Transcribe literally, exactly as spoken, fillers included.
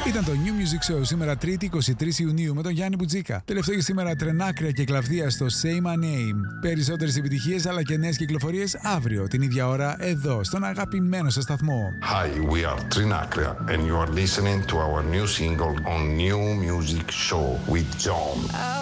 Ήταν το New Music Show σήμερα Τρίτη είκοσι τρεις Ιουνίου με τον Γιάννη Μπουτζίκα. Τελευταίο για σήμερα τρενάκρια και κλαβδία στο Say My Name. Περισσότερες επιτυχίες αλλά και νέες κυκλοφορίες αύριο την ίδια ώρα εδώ στον αγαπημένο σας σταθμό. Hi, we are Trinacria and you are listening to our new single on New Music Show with John.